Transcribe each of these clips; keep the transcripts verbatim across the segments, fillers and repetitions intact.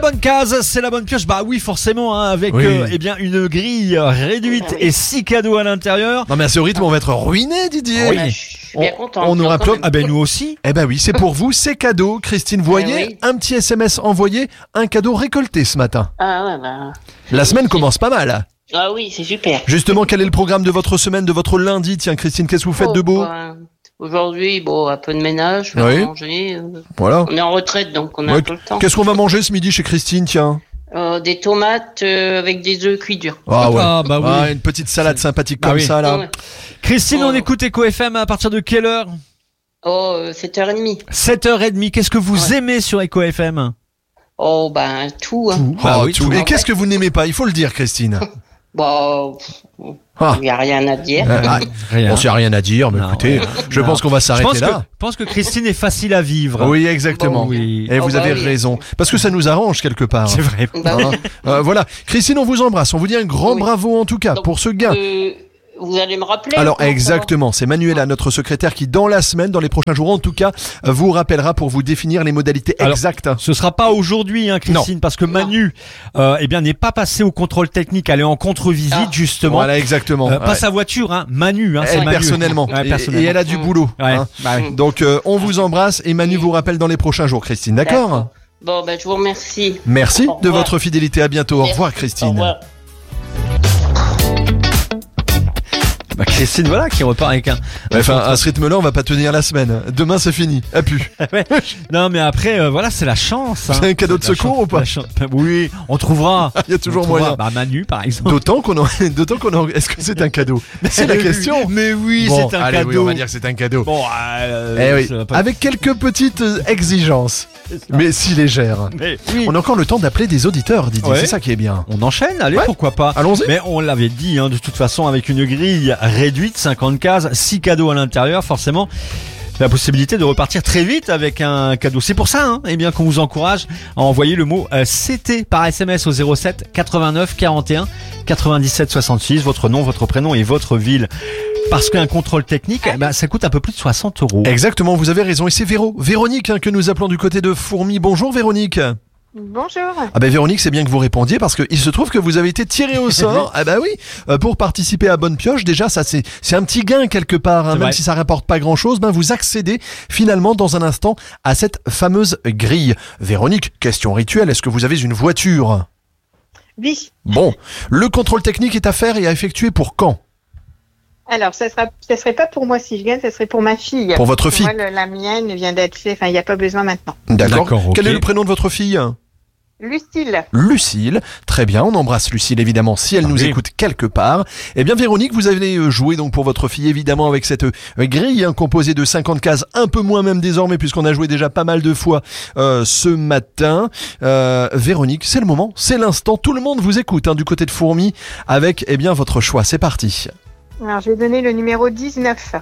bonne case, c'est la bonne pioche. Bah oui, forcément, hein, avec Oui. euh, eh bien une grille réduite et six cadeaux à l'intérieur. Non mais à ce rythme, on va être ruiné, Didier. Oui. Bah, je suis bien content. on aura Content plein- de- Ah ben nous aussi. Eh ben oui, c'est pour vous, c'est cadeau. Christine, voyez, Eh oui. un petit S M S envoyé, un cadeau récolté ce matin. Ah ouais, bah. La semaine commence pas mal. Ah oui, c'est super. Justement, quel est le programme de votre semaine, de votre lundi? Tiens, Christine, qu'est-ce que vous faites Oh, de beau? bah, aujourd'hui, bon, un peu de ménage, faire Oui. manger. euh, Voilà. On est en retraite, donc on a Ouais, un peu le temps. Qu'est-ce qu'on va manger ce midi chez Christine, tiens? Euh, des tomates euh, avec des œufs cuits durs. Ah ouais. Ah, bah oui. Ah, une petite salade sympathique Bah comme oui. ça, là. Ouais. Christine, on Oh. écoute Eco F M à partir de quelle heure? Oh, euh, sept heures trente. sept heures trente. Qu'est-ce que vous Ouais. aimez sur Eco F M? Oh, ben, tout. Hein. Bah Ah, oui, tout. tout. Et qu'est-ce que vous n'aimez pas? Il faut le dire, Christine. Bon, Ah. il n'y a rien à dire. Ah, Rien. on s'y a rien à dire, mais Non, écoutez, ouais. je Non. pense qu'on va Je s'arrêter pense que, là. je pense que Christine est facile à vivre. Oui, exactement. Bon, oui. Et vous Oh, bah avez oui. raison. Parce que ça nous arrange quelque part. C'est vrai. Bah oui. Hein. Euh, voilà. Christine, on vous embrasse. On vous dit un grand Oui. bravo en tout cas Donc, pour ce gain. Euh, vous allez me rappeler Alors comment ça va exactement, c'est Manuela, notre secrétaire, qui dans la semaine, dans les prochains jours en tout cas, euh, vous rappellera pour vous définir les modalités Alors, exactes. Ce sera pas aujourd'hui, hein, Christine, parce que Manu, euh, eh bien, n'est pas passé au contrôle technique. Elle est en contre-visite, Ah. justement. Voilà, exactement. Euh, Pas Ouais. sa voiture, hein. Manu, hein. c'est Elle Manu. personnellement. Ouais, Et- personnellement. Et, elle a du Mm. boulot. Ouais. hein. Bah oui. Donc euh, on vous embrasse et Manu vous rappelle dans les prochains jours, Christine. D'accord? D'accord. Bon, ben, je vous remercie. Merci Au de revoir. votre fidélité. À bientôt. Au Merci. revoir, Christine. Au revoir. Bah, Christine, voilà, qui repart avec un. Ouais, Enfin, à ce rythme-là, on va pas tenir la semaine. Demain, c'est fini. A pu. Ouais. Non, mais après, euh, voilà, c'est la chance. Hein. C'est un cadeau de La secours chance- ou pas la chance- Oui, on trouvera. Il y a toujours On trouvera. moyen. Bah, Manu, par exemple. D'autant qu'on en... d'autant qu'on en... Est-ce que c'est un cadeau? C'est la Mais oui, question. Mais oui, Bon, c'est un allez, cadeau. oui, on va dire que c'est un cadeau. Bon, euh, Eh oui, ça va pas- avec quelques petites euh, exigences, mais si légères. Mais oui. On a encore le temps d'appeler des auditeurs, Didier. Ouais. C'est ça qui est bien. On enchaîne, allez, Ouais. pourquoi pas. Allons-y. Mais on l'avait dit, hein, de toute façon, avec une grille réduite, cinquante cases, six cadeaux à l'intérieur, forcément, la possibilité de repartir très vite avec un cadeau. C'est pour ça, hein, eh bien, qu'on vous encourage à envoyer le mot euh, C T par S M S au zéro sept quatre-vingt-neuf quarante et un quatre-vingt-dix-sept soixante-six, votre nom, votre prénom et votre ville. Parce qu'un contrôle technique, eh ben, ça coûte un peu plus de soixante euros. Exactement, vous avez raison. Et c'est Véro, Véronique hein, que nous appelons du côté de Fourmi. Bonjour Véronique. Bonjour. Ah ben Véronique, c'est bien que vous répondiez parce qu'il se trouve que vous avez été tiré au sort. Ah bah oui, euh, pour participer à Bonne Pioche, déjà ça c'est c'est un petit gain quelque part, hein, C'est même vrai. si ça rapporte pas grand chose. Ben vous accédez finalement dans un instant à cette fameuse grille. Véronique, question rituelle, est-ce que vous avez une voiture? Oui. Bon, le contrôle technique est à faire et à effectuer pour quand? Alors, ça sera, ça serait pas pour moi si je gagne, ça serait pour ma fille. Pour votre fille? Moi, le- la mienne vient d'être faite. Enfin, il n'y a pas besoin maintenant. D'accord. D'accord, ok. Quel est le prénom de votre fille? Lucille. Lucille. Très bien, on embrasse Lucille évidemment si elle Ah nous oui. écoute quelque part. Eh bien Véronique, vous avez euh, joué donc pour votre fille évidemment avec cette euh, grille hein, composée de cinquante cases, un peu moins même désormais puisqu'on a joué déjà pas mal de fois euh, ce matin. Euh, Véronique, c'est le moment, c'est l'instant, tout le monde vous écoute hein, du côté de Fourmi avec eh bien votre choix. C'est parti. Alors, je vais donner le numéro dix-neuf.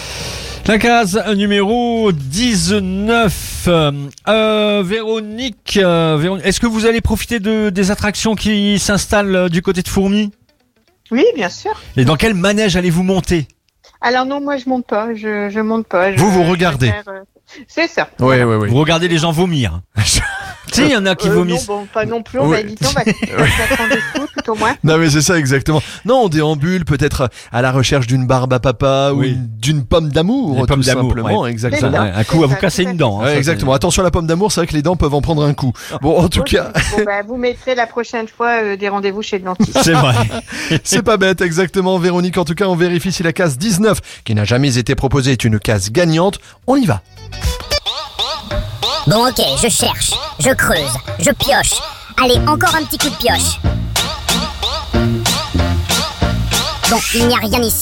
La case numéro dix-neuf. Euh, Véronique, euh, Véron- est-ce que vous allez profiter de, des attractions qui s'installent euh, du côté de Fourmi? Oui, bien sûr. Et dans quel manège allez-vous monter? Alors non, moi, je monte pas. Je, je monte pas. Je- Vous, vous je regardez. préfère, euh, C'est ça. Oui, oui, oui. Vous regardez les gens vomir. Si, il y en a qui Euh, vomissent. Non, bon, pas non plus. On Oui. va éviter. On va on va se prendre des coups, tout au moins. Non mais c'est ça exactement. Non, on déambule peut-être à la recherche d'une barbe à papa ou Oui. une- d'une pomme d'amour, Une pomme tout d'amour, simplement. ouais. Exactement. C'est Ouais, un coup à vous casser une dent. hein, Ouais, ça, exactement. Attention à la pomme d'amour, c'est vrai que les dents peuvent en prendre un coup. Bon, en tout Ok. cas, Bon, bah, vous mettrez la prochaine fois euh, des rendez-vous chez le dentiste. C'est vrai. c'est pas bête, exactement. Véronique, en tout cas, on vérifie si la case dix-neuf, qui n'a jamais été proposée, est une case gagnante. On y va. Bon ok, je cherche, je creuse, je pioche. Allez, encore un petit coup de pioche. Bon, il n'y a rien ici.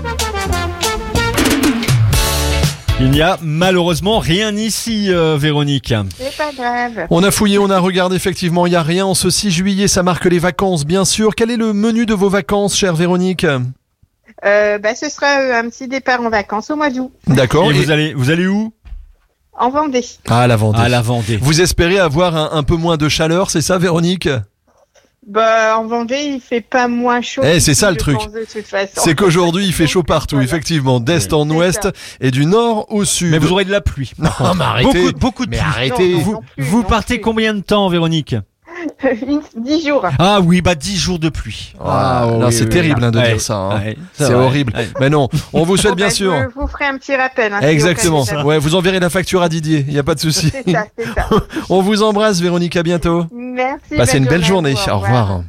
Il n'y a malheureusement rien ici, euh, Véronique. C'est pas grave. On a fouillé, on a regardé, effectivement, il n'y a rien. En ce six juillet, ça marque les vacances, bien sûr. Quel est le menu de vos vacances, chère Véronique? Euh, bah, ce sera euh, un petit départ en vacances au mois d'août. D'accord. Et Et- vous allez, vous allez où? En Vendée. Ah, la Vendée. À la Vendée. Vous espérez avoir un, un peu moins de chaleur, c'est ça, Véronique? Bah, en Vendée, il fait pas moins chaud. Eh, du c'est tout, ça, le je truc. pense, de toute façon. C'est qu'aujourd'hui, il fait chaud partout, Voilà. effectivement, d'est en C'est ouest ça. et du nord au sud. Mais vous aurez de la pluie. Non, mais arrêtez. Beaucoup, beaucoup de Mais pluie. arrêtez. Non, non, Vous, non plus, vous non partez plus. combien de temps, Véronique? Une, dix jours. Ah oui, bah dix jours de pluie. Ah, non, oui, c'est oui, terrible oui. hein, de Ouais, dire ça. Hein. ouais, c'est vrai. horrible. Ouais. Mais non, on vous souhaite Bon, bien bah, sûr. Je vous ferai un petit rappel. Hein, si Exactement. vous Ouais, vous enverrez la facture à Didier. Il y a pas de souci. C'est ça, c'est ça. On vous embrasse, Véronique. À bientôt. Merci. Passez une belle journée. à vous, Au revoir.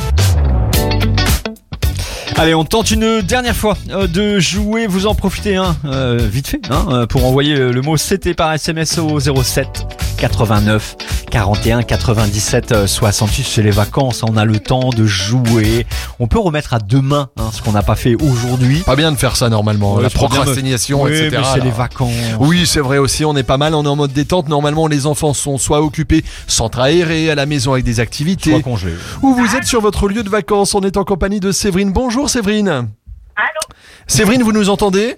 Allez, on tente une dernière fois euh, de jouer. Vous en profitez, hein, euh, vite fait, hein, euh, pour envoyer le, le mot C T par S M S au zéro sept quatre-vingt-neuf quarante et un quatre-vingt-dix-sept soixante-six. C'est les vacances, on a le temps de jouer. On peut remettre à demain hein, ce qu'on n'a pas fait aujourd'hui. Pas bien de faire ça normalement. Ouais, la c'est pas bien, procrastination, Oui, et cetera. mais c'est là. les vacances. Oui, c'est vrai aussi, on est pas mal, on est en mode détente. Normalement, les enfants sont soit occupés, centre aéré, à la maison avec des activités, Soit congé. ou vous êtes sur votre lieu de vacances. On est en compagnie de Séverine. Bonjour Séverine. Allô? Séverine, vous nous entendez?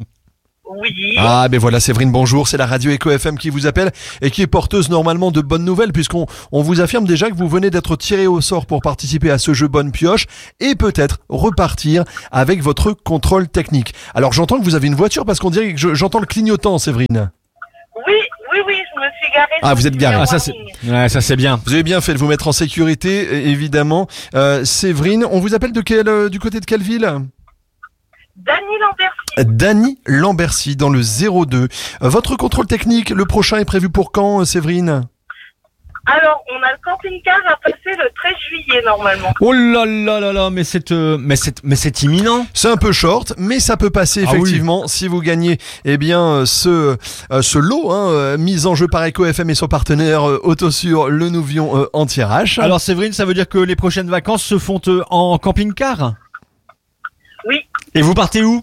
Oui. Ah ben voilà Séverine, bonjour, c'est la radio Eco F M qui vous appelle et qui est porteuse normalement de bonnes nouvelles puisqu'on on vous affirme déjà que vous venez d'être tiré au sort pour participer à ce jeu Bonne Pioche et peut-être repartir avec votre contrôle technique. Alors j'entends que vous avez une voiture parce qu'on dirait que je- j'entends le clignotant Séverine. Oui, oui, oui, je me suis garée. Ah, sur vous le êtes garée. numéro Ah, ça en c'est, ligne. ouais, ça c'est bien. Vous avez bien fait de vous mettre en sécurité é- évidemment. Euh, Séverine, on vous appelle de quel, euh, du côté de quelle ville? Dany Lambercy. Dany Lambercy dans le zéro deux. Euh, votre contrôle technique, le prochain est prévu pour quand euh, Séverine? Alors, on a le camping-car à passer le treize juillet, normalement. Oh là là là là, mais c'est, euh, mais c'est, mais c'est imminent. C'est un peu short, mais ça peut passer Ah oui. effectivement si vous gagnez eh bien euh, ce euh, ce lot hein, euh, mis en jeu par Eco F M et son partenaire euh, Autosur Le Nouvion euh, anti-R H. Alors Séverine, ça veut dire que les prochaines vacances se font euh, en camping-car? Oui. Et vous partez où?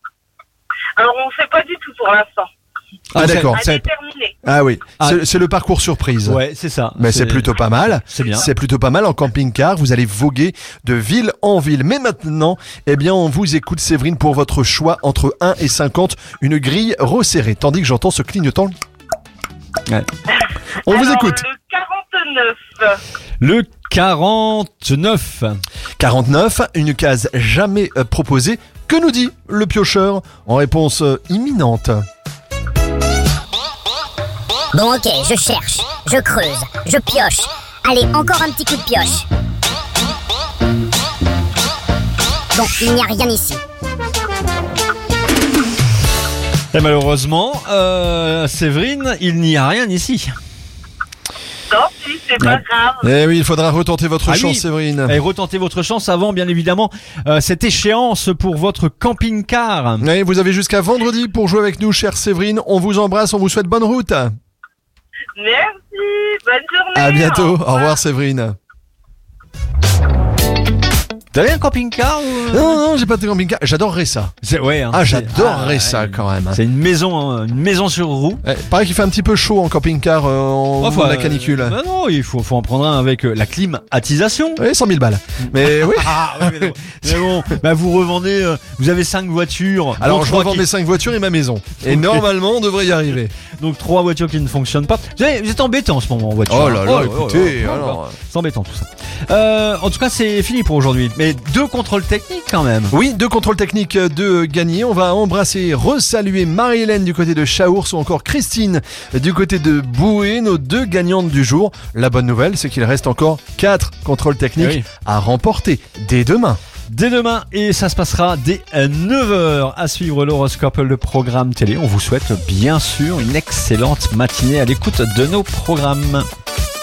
Alors, on ne sait pas du tout pour l'instant. Ah, d'accord. À c'est- déterminer. Ah oui, Ah. c'est c'est le parcours surprise. Ouais, c'est ça. Mais c'est plutôt pas mal. C'est bien. C'est plutôt pas mal en camping-car. Vous allez voguer de ville en ville. Mais maintenant, eh bien, on vous écoute, Séverine, pour votre choix entre un et cinquante, une grille resserrée. Tandis que j'entends ce clignotant. Ouais. On vous Alors, écoute. Le quarante-neuf. Le quarante-neuf. quarante-neuf, une case jamais euh, proposée. Que nous dit le piocheur en réponse euh, imminente? Bon ok, je cherche, je creuse, je pioche. Allez, encore un petit coup de pioche. Bon, il n'y a rien ici. Et malheureusement, euh, Séverine, il n'y a rien ici. Tant pis, c'est pas Ouais. grave. Eh oui, il faudra retenter votre Ah chance, oui. Séverine. Et retentez votre chance avant, bien évidemment, euh, cette échéance pour votre camping-car. Oui, vous avez jusqu'à vendredi pour jouer avec nous, chère Séverine. On vous embrasse, on vous souhaite bonne route. Merci. Bonne journée. À bientôt. Au Au revoir, Séverine. Vous avez un camping-car ou... Non, non, j'ai pas de camping-car. J'adorerais ça. C'est, ouais, hein, Ah, c'est- j'adorerais ah, ça ouais. quand même. C'est une maison, hein, une maison sur roue. Eh, pareil qu'il fait un petit peu chaud en camping-car euh, en Enfin, de la canicule. euh, bah non, il faut, faut en prendre un avec euh, la climatisation. Oui, cent mille balles. Mais oui. Ah, ouais, mais, bon. Mais bon, bah vous revendez, euh, vous avez cinq voitures. Alors, dont je trois revends qui- mes cinq voitures et ma maison. Et Ok. normalement, on devrait y arriver. Donc trois voitures qui ne fonctionnent pas. Vous, savez, vous êtes embêtant en ce moment en voiture. Oh là hein. là, écoutez, là là. alors. C'est embêtant tout ça. Euh, en tout cas, c'est fini pour aujourd'hui. Mais deux contrôles techniques quand même. Oui, deux contrôles techniques de gagner. On va embrasser, resaluer Marie-Hélène du côté de Chaours ou encore Christine du côté de Boué, nos deux gagnantes du jour. La bonne nouvelle, c'est qu'il reste encore quatre contrôles techniques Eh oui. à remporter dès demain. Dès demain, et ça se passera dès neuf heures à suivre l'horoscope, le programme télé. On vous souhaite bien sûr une excellente matinée à l'écoute de nos programmes.